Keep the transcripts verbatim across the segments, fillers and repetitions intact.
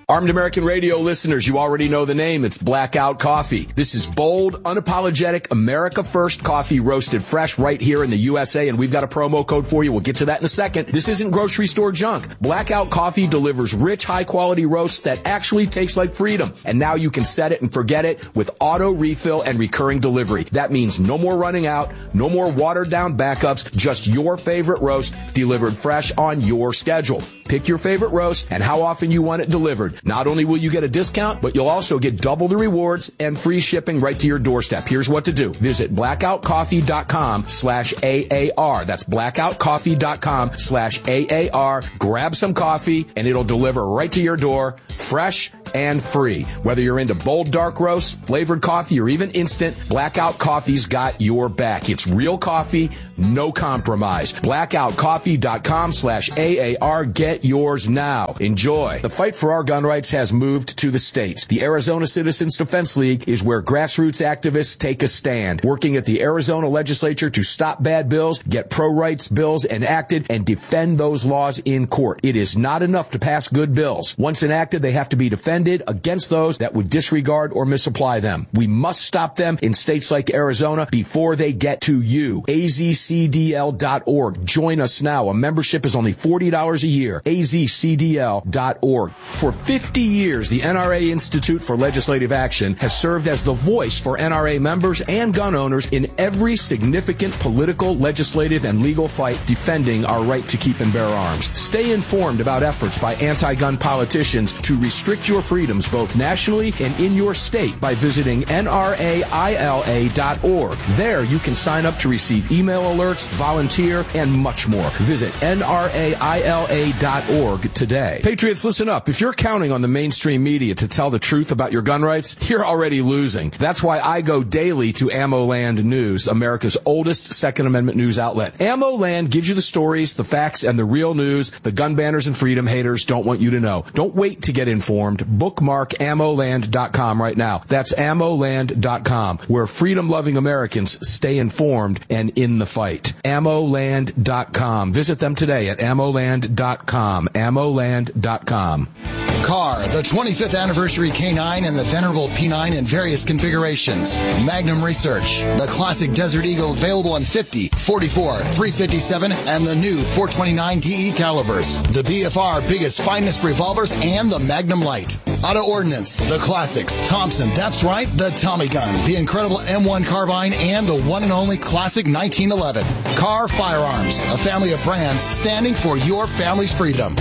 Armed American Radio listeners, you already know the name. It's Blackout Coffee. This is bold, unapologetic, America First coffee roasted fresh right here in the U S A, and we've got a promo code for you. We'll get to that in a second. This isn't grocery store junk. Blackout Coffee delivers rich, high-quality roasts that actually taste like freedom. And now you can set it and forget it with auto refill and recurring delivery. That means no more running out, no more watered-down backups, just your favorite roast delivered fresh on your schedule. Pick your favorite roast and how often you want it delivered. Not only will you get a discount, but you'll also get double the rewards and free shipping right to your doorstep. Here's what to do. Visit blackoutcoffee.com slash AAR. That's blackoutcoffee.com slash AAR. Grab some coffee and it'll deliver right to your door, fresh and free. Whether you're into bold dark roasts, flavored coffee, or even instant, Blackout Coffee's got your back. It's real coffee, no compromise. blackoutcoffee.com slash AAR. Get yours now. Enjoy. The fight for our gun rights has moved to the states. The Arizona Citizens Defense League is where grassroots activists take a stand, working at the Arizona legislature to stop bad bills, get pro-rights bills enacted, and defend those laws in court. It is not enough to pass good bills. Once enacted, they have to be defended against those that would disregard or misapply them. We must stop them in states like Arizona before they get to you. A Z C D L dot org. Join us now. A membership is only forty dollars a year. A Z C D L dot org. For fifty years, the N R A Institute for Legislative Action has served as the voice for N R A members and gun owners in every significant political, legislative, and legal fight defending our right to keep and bear arms. Stay informed about efforts by anti-gun politicians to restrict your freedoms both nationally and in your state by visiting N R A I L A dot org. There you can sign up to receive email alerts, volunteer, and much more. Visit N R A I L A dot org today. Patriots, listen up. If you're counting on the mainstream media to tell the truth about your gun rights, you're already losing. That's why I go daily to AmmoLand News, America's oldest Second Amendment news outlet. AmmoLand gives you the stories, the facts, and the real news the gun banners and freedom haters don't want you to know. Don't wait to get informed. Bookmark ammo land dot com right now. That's ammo land dot com, where freedom-loving Americans stay informed and in the fight. ammo land dot com. Visit them today at ammo land dot com. ammo land dot com. Car, the twenty-fifth anniversary K nine and the venerable P nine in various configurations. Magnum Research, the classic Desert Eagle available in fifty, forty-four, three fifty-seven, and the new four twenty-nine D E calibers. The B F R biggest, finest revolvers and the Magnum Light. Auto Ordnance, the classics. Thompson, that's right, the Tommy gun, the incredible M one carbine, and the one and only classic nineteen eleven. Car Firearms, a family of brands standing for your family's freedom.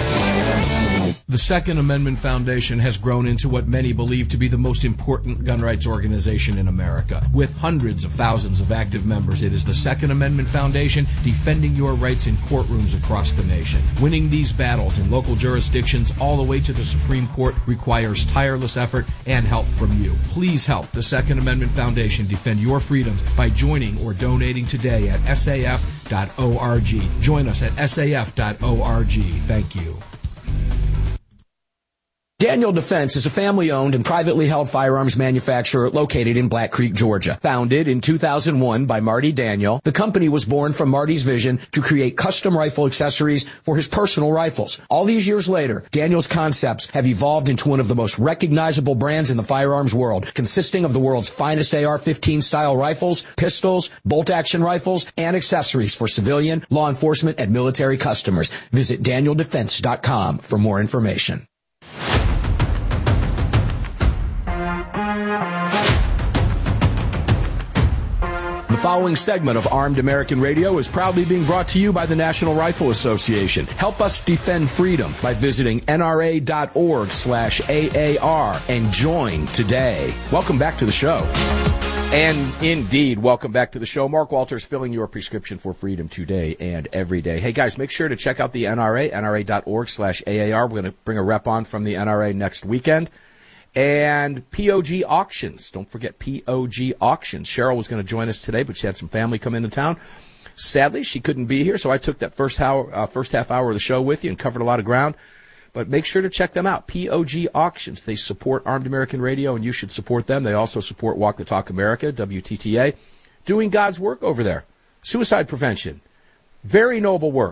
The Second Amendment Foundation has grown into what many believe to be the most important gun rights organization in America. With hundreds of thousands of active members, it is the Second Amendment Foundation defending your rights in courtrooms across the nation. Winning these battles in local jurisdictions all the way to the Supreme Court requires tireless effort and help from you. Please help the Second Amendment Foundation defend your freedoms by joining or donating today at S A F dot org. Join us at S A F dot org. Thank you. Daniel Defense is a family-owned and privately held firearms manufacturer located in Black Creek, Georgia. Founded in two thousand one by Marty Daniel, the company was born from Marty's vision to create custom rifle accessories for his personal rifles. All these years later, Daniel's concepts have evolved into one of the most recognizable brands in the firearms world, consisting of the world's finest A R fifteen style rifles, pistols, bolt-action rifles, and accessories for civilian, law enforcement, and military customers. Visit daniel defense dot com for more information. The following segment of Armed American Radio is proudly being brought to you by the National Rifle Association. Help us defend freedom by visiting N R A dot org slash A A R and join today. Welcome back to the show. And indeed, welcome back to the show. Mark Walters filling your prescription for freedom today and every day. Hey guys, make sure to check out the N R A, N R A dot org slash A A R. We're going to bring a rep on from the N R A next weekend. And P O G Auctions. Don't forget P O G Auctions. Cheryl was going to join us today, but she had some family come into town. Sadly, she couldn't be here, so I took that first, hour, uh, first half hour of the show with you and covered a lot of ground. But make sure to check them out, P O G Auctions. They support Armed American Radio, and you should support them. They also support Walk the Talk America, W T T A, doing God's work over there. Suicide prevention. Very noble work.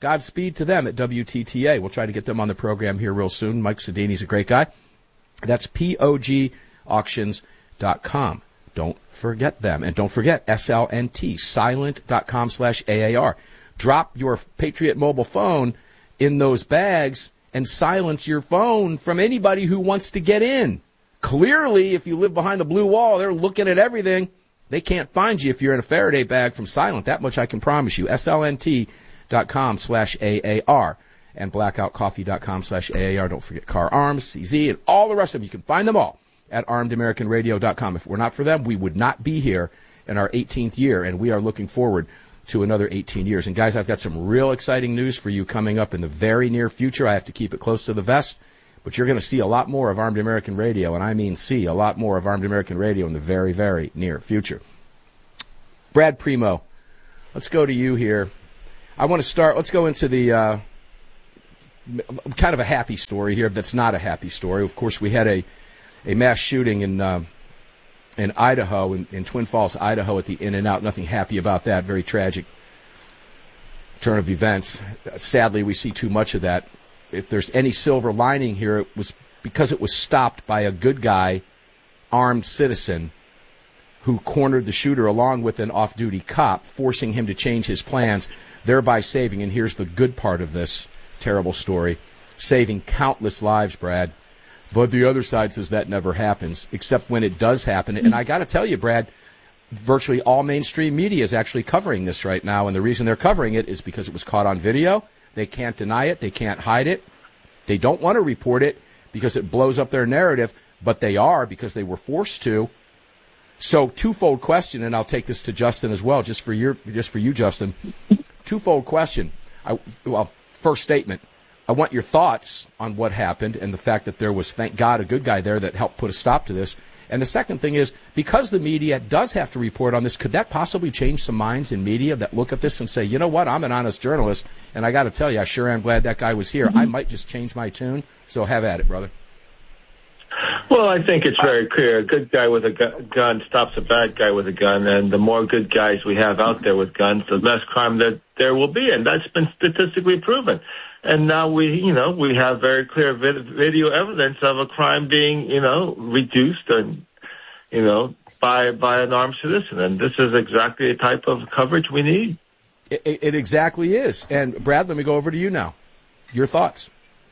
Godspeed to them at W T T A. We'll try to get them on the program here real soon. Mike Sedini's a great guy. That's P O G auctions dot com. Don't forget them. And don't forget S L N T, silent.com slash AAR. Drop your Patriot mobile phone in those bags and silence your phone from anybody who wants to get in. Clearly, if you live behind the blue wall, they're looking at everything. They can't find you if you're in a Faraday bag from Silent. That much I can promise you. S L N T dot com slash A A R and blackout coffee dot com slash A A R. Don't forget Car Arms, C Z, and all the rest of them. You can find them all at armed american radio dot com. If it were not for them, we would not be here in our eighteenth year, and we are looking forward to another eighteen years. And, guys, I've got some real exciting news for you coming up in the very near future. I have to keep it close to the vest, but you're going to see a lot more of Armed American Radio, and I mean see a lot more of Armed American Radio in the very, very near future. Brad Primo, let's go to you here. I want to start, let's go into the uh, kind of a happy story here that's not a happy story. Of course, we had a, a mass shooting in uh, in Idaho, in, in Twin Falls, Idaho, at the In-N-Out. Nothing happy about that. Very tragic turn of events. Sadly, we see too much of that. If there's any silver lining here, it was because it was stopped by a good guy, armed citizen, who cornered the shooter along with an off-duty cop, forcing him to change his plans, thereby saving, and here's the good part of this terrible story, saving countless lives, Brad. But the other side says that never happens, except when it does happen. And I got to tell you, Brad, virtually all mainstream media is actually covering this right now, and the reason they're covering it is because it was caught on video. They can't deny it. They can't hide it. They don't want to report it because it blows up their narrative, but they are because they were forced to. So, twofold question, and I'll take this to Justin as well, just for your, just for you, Justin. Twofold question. I, well, first statement. I want your thoughts on what happened and the fact that there was, thank God, a good guy there that helped put a stop to this. And the second thing is, because the media does have to report on this, could that possibly change some minds in media that look at this and say, you know what, I'm an honest journalist, and I got to tell you, I sure am glad that guy was here. Mm-hmm. I might just change my tune. So have at it, brother. Well, I think it's very clear. A good guy with a gu- gun stops a bad guy with a gun, and the more good guys we have out there with guns, the less crime that there will be, and that's been statistically proven. And now we, you know, we have very clear vid- video evidence of a crime being, you know, reduced and, you know, by by an armed citizen, and this is exactly the type of coverage we need. It, it exactly is. And Brad, let me go over to you now. Your thoughts?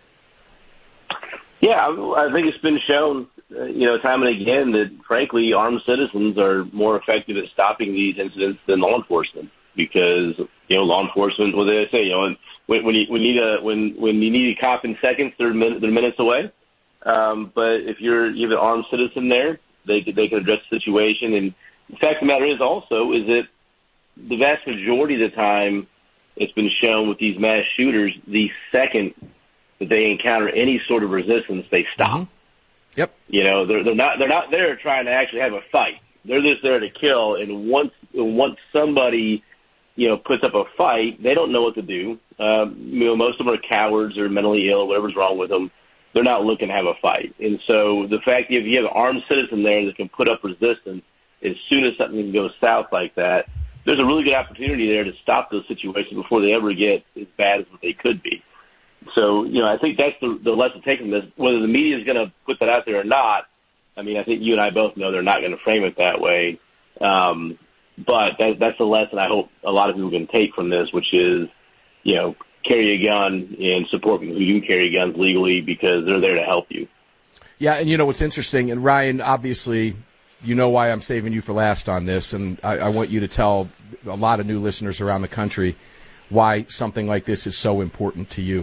Yeah, I think it's been shown, uh, you know, time and again that, frankly, armed citizens are more effective at stopping these incidents than law enforcement because, you know, law enforcement, what do they say, you know, when, when you when you need a when when you need a cop in seconds, they're min- they're minutes away. Um, but if you're you have an armed citizen there, they they can address the situation. And the fact of the matter is also is that the vast majority of the time, it's been shown with these mass shooters, the second that they encounter any sort of resistance, they stop. Mm-hmm. Yep. You know, they're they're not they're not there trying to actually have a fight. They're just there to kill. And once once somebody, you know, puts up a fight, they don't know what to do. Um, you know, most of them are cowards or mentally ill, whatever's wrong with them. They're not looking to have a fight. And so the fact that if you have an armed citizen there that can put up resistance, as soon as something goes south like that, there's a really good opportunity there to stop those situations before they ever get as bad as what they could be. So, you know, I think that's the, the lesson taken from this. Whether the media is going to put that out there or not, I mean, I think you and I both know they're not going to frame it that way. Um, but that, that's the lesson I hope a lot of people can take from this, which is, you know, carry a gun and support people who do carry guns legally because they're there to help you. Yeah, and you know what's interesting, and Ryan, obviously, you know why I'm saving you for last on this, and I, I want you to tell a lot of new listeners around the country why something like this is so important to you.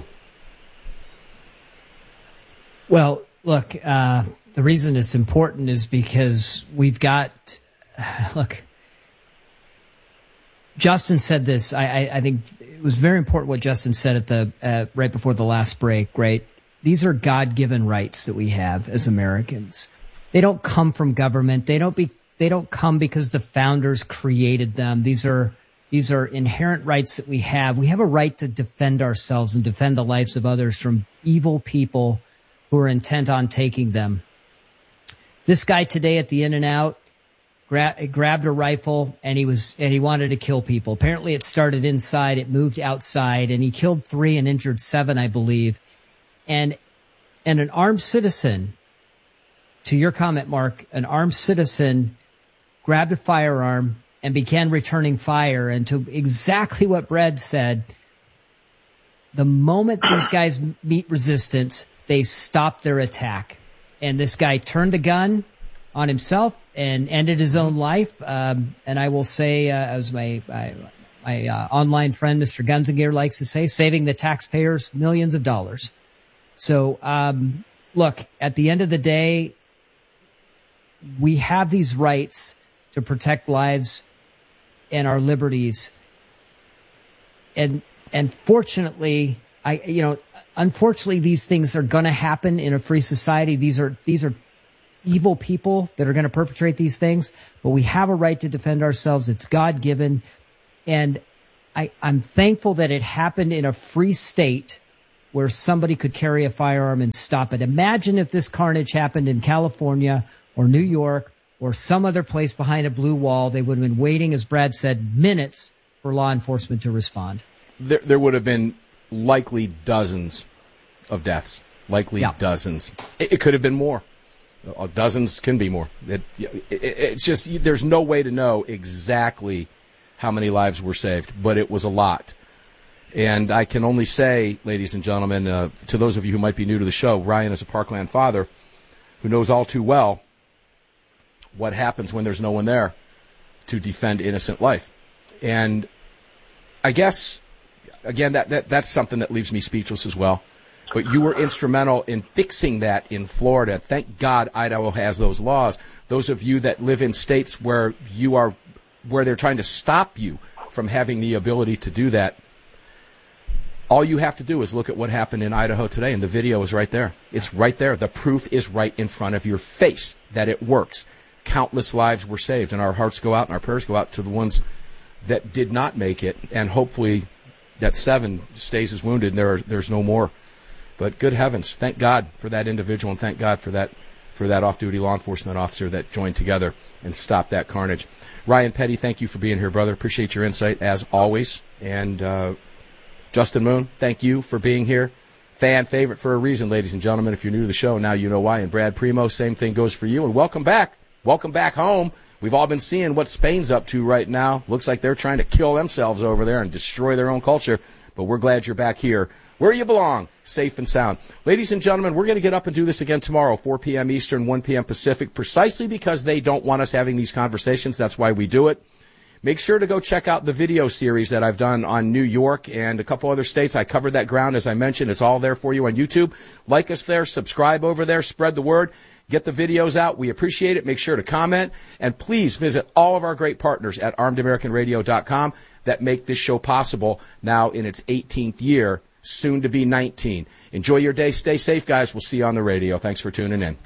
Well, look, uh, the reason it's important is because we've got, look, Justin said this. I, I, I think it was very important what Justin said at the uh, right before the last break, right? These are God-given rights that we have as Americans. They don't come from government. They don't be. They don't come because the founders created them. These are these are inherent rights that we have. We have a right to defend ourselves and defend the lives of others from evil people who are intent on taking them. This guy today at the In-N-Out, gra- grabbed a rifle, and he was and he wanted to kill people. Apparently, it started inside, it moved outside, and he killed three and injured seven, I believe. And and an armed citizen, to your comment, Mark, an armed citizen grabbed a firearm and began returning fire. And to exactly what Brad said, the moment these guys meet resistance, they stop their attack. And this guy turned the gun on himself and ended his own life. Um, and I will say, uh, as my my, my uh, online friend, Mister Gunzinger, likes to say, saving the taxpayers millions of dollars. So, um, look, at the end of the day, we have these rights to protect lives and our liberties. And and fortunately, I you know, unfortunately, these things are going to happen in a free society. These are these are evil people that are going to perpetrate these things. But we have a right to defend ourselves. It's God-given. And I, I'm thankful that it happened in a free state where somebody could carry a firearm and stop it. Imagine if this carnage happened in California or New York or some other place behind a blue wall. They would have been waiting, as Brad said, minutes for law enforcement to respond. There, there would have been likely dozens of deaths, likely yeah. dozens. It, it could have been more. Uh, dozens can be more. It, it, it's just there's no way to know exactly how many lives were saved, but it was a lot. And I can only say, ladies and gentlemen, uh, to those of you who might be new to the show, Ryan is a Parkland father who knows all too well what happens when there's no one there to defend innocent life. And I guess, again, that, that that's something that leaves me speechless as well. But you were instrumental in fixing that in Florida. Thank God Idaho has those laws. Those of you that live in states where you are, where they're trying to stop you from having the ability to do that, all you have to do is look at what happened in Idaho today, and the video is right there. It's right there. The proof is right in front of your face that it works. Countless lives were saved, and our hearts go out and our prayers go out to the ones that did not make it, and hopefully that seven stays as wounded and there are, there's no more. But good heavens, thank God for that individual, and thank God for that for that off-duty law enforcement officer that joined together and stopped that carnage. Ryan Petty, thank you for being here, brother. Appreciate your insight as always. And uh, Justin Moon, thank you for being here. Fan favorite for a reason, ladies and gentlemen. If you're new to the show, now you know why. And Brad Primo, same thing goes for you. And welcome back. Welcome back home. We've all been seeing what Spain's up to right now. Looks like they're trying to kill themselves over there and destroy their own culture. But we're glad you're back here where you belong, safe and sound. Ladies and gentlemen, we're going to get up and do this again tomorrow, four p.m. Eastern, one p.m. Pacific, precisely because they don't want us having these conversations. That's why we do it. Make sure to go check out the video series that I've done on New York and a couple other states. I covered that ground, as I mentioned. It's all there for you on YouTube. Like us there, subscribe over there, spread the word, get the videos out. We appreciate it. Make sure to comment. And please visit all of our great partners at armed american radio dot com that make this show possible now in its eighteenth year, soon to be nineteen. Enjoy your day. Stay safe, guys. We'll see you on the radio. Thanks for tuning in.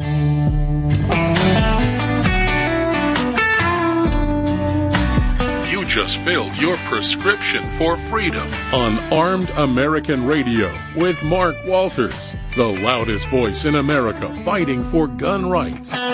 Just filled your prescription for freedom on Armed American Radio with Mark Walters, the loudest voice in America fighting for gun rights.